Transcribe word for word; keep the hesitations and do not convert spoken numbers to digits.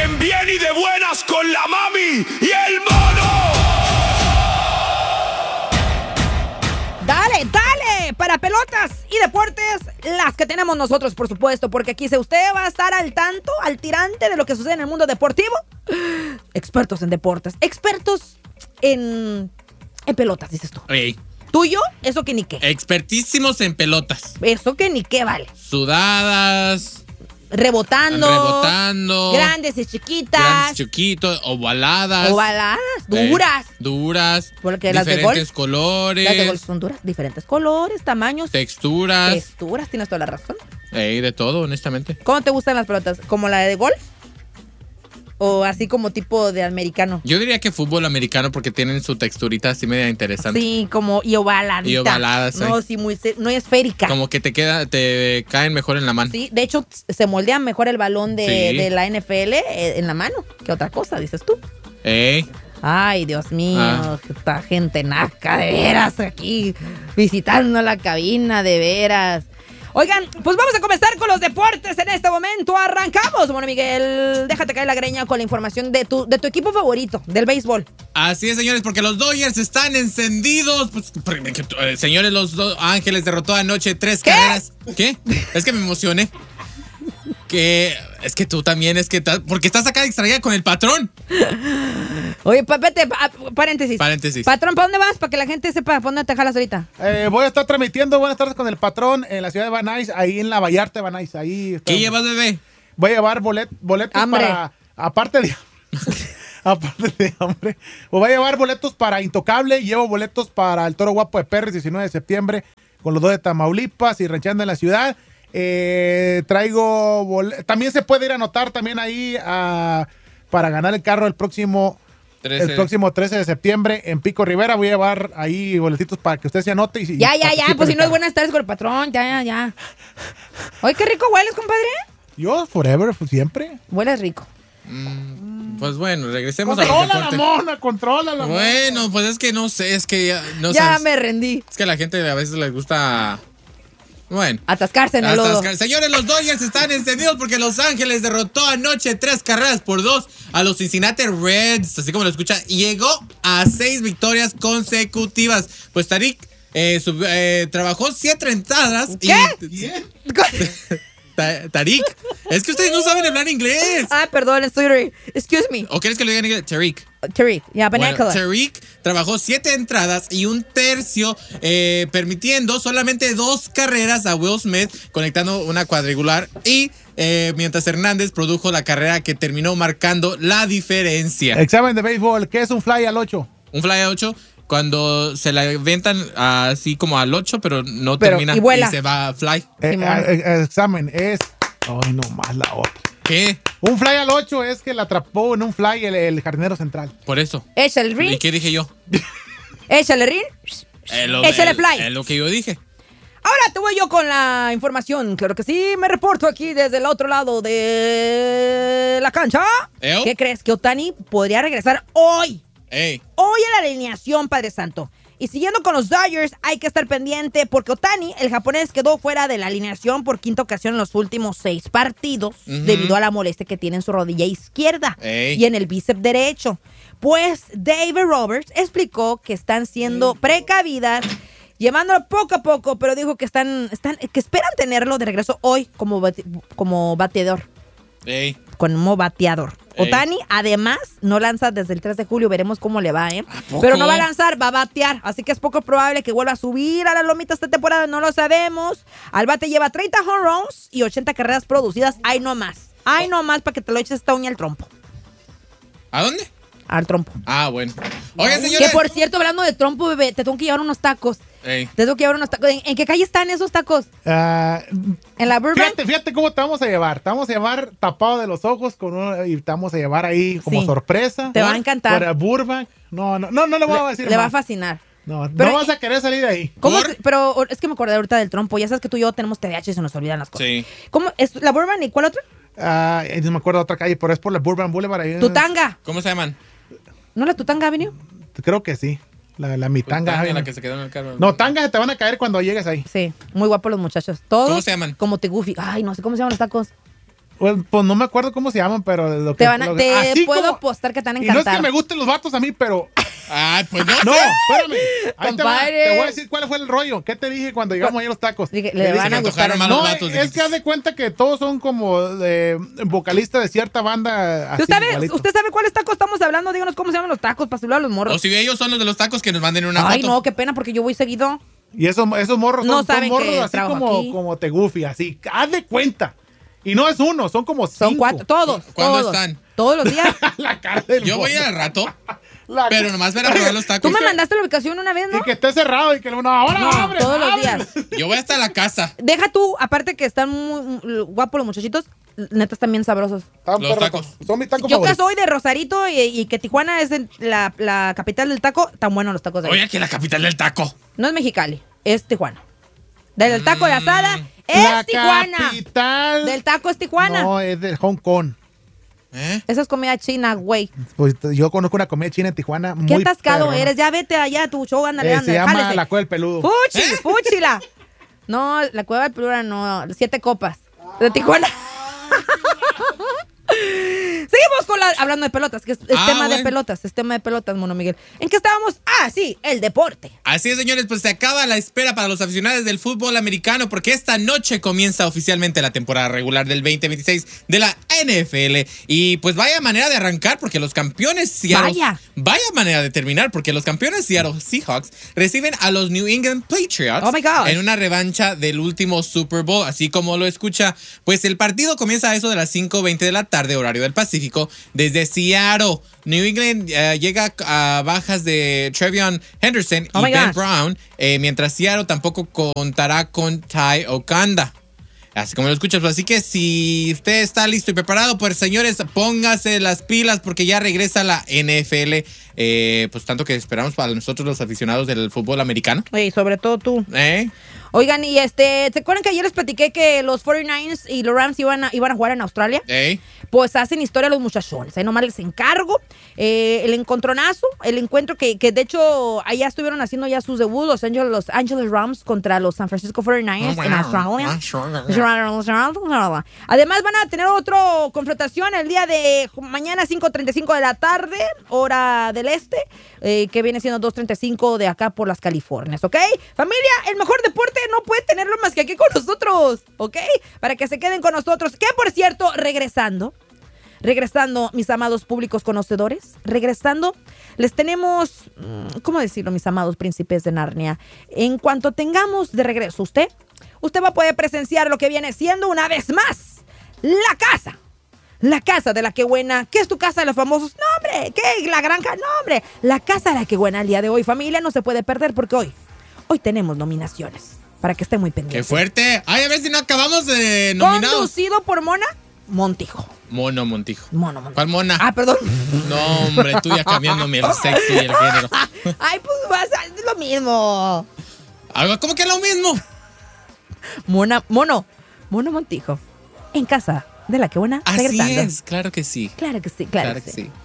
en bien y de buenas con la mami y el mono. Dale, dale, para pelotas y deportes, las que tenemos nosotros, por supuesto, porque aquí si usted va a estar al tanto, al tirante de lo que sucede en el mundo deportivo. Expertos en deportes, expertos en, en pelotas, dices tú. Ey. ¿Tuyo? Eso que ni qué. Expertísimos en pelotas. Eso que ni qué vale. Sudadas. Rebotando. Rebotando. Grandes y chiquitas. Grandes, chiquitos, ovaladas. Ovaladas, duras. Eh, duras. Porque las de diferentes golf, colores. Las de golf son duras, diferentes colores, tamaños. Texturas. Texturas, tienes toda la razón. Ey, de todo, honestamente. ¿Cómo te gustan las pelotas? ¿Como la de golf? ¿O así como tipo de americano? Yo diría que fútbol americano porque tienen su texturita así media interesante. Sí, como y ovaladita. Y ovaladas, No, ¿eh? sí, muy, no es esférica. Como que te queda, te caen mejor en la mano. Sí, de hecho, se moldea mejor el balón de, Sí. de la N F L en la mano que otra cosa, dices tú. Ey. Ay, Dios mío, Ah. esta gente naca, de veras, aquí visitando la cabina, de veras. Oigan, pues vamos a comenzar con los deportes en este momento. Arrancamos, bueno, Miguel. Déjate caer la greña con la información de tu, de tu equipo favorito, del béisbol. Así es, señores, porque los Dodgers están encendidos. Pues, eh, señores, los Dos Ángeles derrotó anoche tres ¿Qué? carreras. ¿Qué? Es que me emocioné. Que es que tú también, es que ta- porque estás acá distraída con el patrón. Oye, pa- vete, pa- paréntesis. Paréntesis. Patrón, ¿para dónde vas? Para que la gente sepa para dónde te jalas ahorita. Eh, voy a estar transmitiendo Buenas tardes con el patrón en la ciudad de Banais, ahí en la Vallarta de Banais. Ahí ¿Qué estamos. llevas, bebé? Voy a llevar bolet, boletos Hambre. para. Aparte de. aparte de hambre. Voy a llevar boletos para Intocable. Llevo boletos para el Toro Guapo de Perris, diecinueve de septiembre, con los dos de Tamaulipas y ranchando en la ciudad. Eh, traigo. bol- También se puede ir a anotar también ahí a, para ganar el carro el próximo. trece. El próximo trece de septiembre en Pico Rivera. Voy a llevar ahí boletitos para que usted se anote. Y, Ya, y ya, ya, participe pues si en no es el buenas tardes con el patrón, ya, ya, ya. Oye, qué rico hueles, compadre. Yo, forever, pues, siempre. Hueles rico. Mm, pues bueno, regresemos al Controla la deporte. mona, controla la mona. Bueno, pues es que no sé, es que ya no Ya sabes. me rendí. Es que a la gente a veces les gusta. Bueno. Atascarse en el Hasta lodo. las- Señores, los Dodgers están encendidos porque Los Ángeles derrotó anoche tres carreras por dos a los Cincinnati Reds, así como lo escucha, y llegó a seis victorias consecutivas. Pues Tarik eh, sub- eh, trabajó siete entradas. ¿Qué? Y, Ta- Tarik, es que ustedes no saben hablar inglés. Ah, perdón, estoy re... Excuse me. ¿O quieres que lo diga en inglés? Tarik. Tariq, ya, Bueno, vernacular. Tarik trabajó siete entradas y un tercio, eh, permitiendo solamente dos carreras a Will Smith, conectando una cuadrangular. Y eh, mientras Hernández produjo la carrera que terminó marcando la diferencia. Examen de béisbol. ¿Qué es un fly al ocho? Un fly a ocho, cuando se la aventan así como al ocho, pero no Pero, termina y vuela. se va a fly. Eh, Simón. eh, eh, examen es. Ay, no más la otra. ¿Qué? Un fly al ocho es que la atrapó en un fly el, el jardinero central. Por eso. Échale el ¿Y ring. qué dije yo? Échale el ring. Eh, lo- Échale eh, fly. Es lo que yo dije. Ahora te voy yo con la información. Claro que sí, me reporto aquí desde el otro lado de la cancha. ¿Eo? ¿Qué crees? Que Ohtani podría regresar hoy. Ey. Hoy en la alineación, Padre Santo. Y siguiendo con los Dodgers, hay que estar pendiente porque Ohtani, el japonés, quedó fuera de la alineación por quinta ocasión en los últimos seis partidos Ujú. debido a la molestia que tiene en su rodilla izquierda Ey. y en el bíceps derecho. Pues David Roberts explicó que están siendo precavidas, llevándolo poco a poco, pero dijo que están, están, que esperan tenerlo de regreso hoy como, bate- como bateador, Ey. como bateador. Ey. Ohtani, además, no lanza desde el tres de julio, veremos cómo le va, ¿eh? poco? Pero no va a lanzar, va a batear, así que es poco probable que vuelva a subir a la lomita esta temporada, no lo sabemos. Al bate lleva treinta home runs y ochenta carreras producidas, ay no más. Ay no más para que te lo eches esta uña al trompo. ¿A dónde? Al trompo. Ah, bueno. Oigan, Que señores. por cierto, hablando de trompo, bebé, te tengo que llevar unos tacos. Ey. Te tengo que llevar unos tacos. ¿En, en qué calle están esos tacos? Ah, ¿En la Burbank? fíjate, fíjate cómo te vamos a llevar. Te vamos a llevar tapado de los ojos con uno, y te vamos a llevar ahí como Sí. sorpresa. Te va a encantar. Para Burbank. No, no, no, no le voy a decir Le va a más. fascinar. No, Pero- no vas a querer salir de ahí. ¿Cómo ¿Por? se- pero es que me acordé ahorita del trompo. Ya sabes que tú y yo tenemos T D A H y se nos olvidan las cosas. Sí. ¿Cómo? ¿Es la Burbank y cuál otro? Ah, no me acuerdo de otra calle, pero es por la Burbank Boulevard. Ahí. Tutanga. ¿Cómo se llaman? ¿No la Tutanga Avenue? Creo que sí. La, la mitanga. Tanga, Ay, la no. que se quedó en el carro. No, tangas te van a caer cuando llegues ahí. Sí, muy guapos los muchachos. Todos ¿Cómo se llaman? como te goofy. Ay, no sé cómo se llaman los tacos. Pues, pues no me acuerdo cómo se llaman, pero lo que... Te, van a, lo que- te así puedo como- apostar que te van a Y no es encantar. que me gusten los vatos a mí, pero... Ay, pues no. No, espérame. Ahí te, va. Compadre. Te voy a decir cuál fue el rollo. ¿Qué te dije cuando llegamos ahí a los tacos? Dije, Te le dije, van me a gustar. antojaron más los no, vatos, es dijiste. que haz de cuenta que todos son como eh, vocalistas de cierta banda. Así, ¿Usted sabe, igualito. ¿Usted sabe cuáles tacos estamos hablando? Díganos cómo se llaman los tacos para saludar a los morros. O si ellos son los de los tacos, que nos manden una Ay, foto. no, qué pena, porque yo voy seguido. Y esos, esos morros No son, son saben morros que así trabajo como, aquí. como te goofy, así. Haz de cuenta. Y no es uno, son como cinco. Son cuatro, todos. ¿Cuándo todos, están? Todos los días. La cara del Yo voy morro. al rato, La pero cara- nomás ver a probar los Tú tacos. me mandaste la ubicación una vez, ¿no? Y que esté cerrado y que no, ahora No, abre, todos los abre. días. Yo voy hasta la casa. Deja tú, aparte que están muy, muy guapos los muchachitos, neta están bien sabrosos. Están Los perros. tacos. Son mis tacos Yo que favoritos. soy de Rosarito y, y que Tijuana es el- la, la capital del taco, tan buenos los tacos de ahí. Oye, aquí la capital del taco. No es Mexicali, es Tijuana. Del taco de asada es Mm. La Tijuana. capital. Del taco es Tijuana. No, es de Hong Kong. ¿Eh? Esa es comida china, güey. Pues yo conozco una comida china en Tijuana. Qué muy atascado perrona. eres. Ya vete allá a tu show, ándale, Eh, ándale. se llama jálese. La Cueva del Peludo. Fuchi, ¿Eh? fúchila. No, la cueva del Pelura no. Siete copas. De Tijuana. Seguimos con la. Hablando de pelotas, que es, es Ah, tema de bueno. pelotas, es tema de pelotas, Mono Miguel. ¿En qué estábamos? Ah, sí, el deporte. Así es, señores, pues se acaba la espera para los aficionados del fútbol americano porque esta noche comienza oficialmente la temporada regular del veinte veintiséis de la N F L. Y pues vaya manera de arrancar porque los campeones Seattle... Vaya. Vaya manera de terminar porque los campeones Seattle Seahawks reciben a los New England Patriots Oh, my gosh. en una revancha del último Super Bowl. Así como lo escucha, pues el partido comienza a eso de las cinco veinte de la tarde, horario del Pacífico, desde Seattle. New England eh, llega a bajas de Trevion Henderson Oh y my Ben gosh. Brown, eh, mientras Seattle tampoco contará con Ty Okanda. Así como lo escuchas, pues, así que si usted está listo y preparado, pues señores, póngase las pilas porque ya regresa la N F L, eh, pues tanto que esperamos para nosotros los aficionados del fútbol americano. Oye, sobre todo tú. ¿Eh? Oigan, y este, ¿se acuerdan que ayer les platiqué que los cuarenta y nueve ers y los Rams iban a, iban a jugar en Australia? ¿Eh? Pues hacen historia los muchachones. Ahí nomás les encargo. Eh, el encontronazo, el encuentro que, que de hecho allá estuvieron haciendo ya sus debuts los Angeles, los Angeles Rams contra los San Francisco cuarenta y nueve ers en Australia. Además van a tener otra confrontación el día de mañana cinco treinta y cinco de la tarde, hora del este, eh, que viene siendo dos treinta y cinco de acá por las Californias, ¿ok? Familia, el mejor deporte no puede tenerlo más que aquí con nosotros, ¿ok? Para que se queden con nosotros. Que por cierto, regresando, regresando, mis amados públicos conocedores, regresando, les tenemos, ¿cómo decirlo, mis amados príncipes de Narnia? En cuanto tengamos de regreso usted, usted va a poder presenciar lo que viene siendo una vez más la casa. La casa de la que buena. ¿Qué es tu casa de los famosos? No, hombre. ¿Qué? La granja. No, hombre. La casa de la que buena el día de hoy, familia, no se puede perder porque hoy, hoy tenemos nominaciones. Para que esté muy pendiente. ¡Qué fuerte! Ay, a ver si no acabamos de nominados. Conducido por Mona Montijo. Mono Montijo. Mono Montijo. ¿Cuál mona? Ah, perdón. No, hombre, tú ya cambiándome el sexo y el género. Ay, pues vas a- es lo mismo. Algo, ¿cómo que es lo mismo? Mona, Mono. Mono Montijo. En casa de la que buena. Así regresando. es, claro que sí. Claro que sí, claro, Claro que que sí. sí.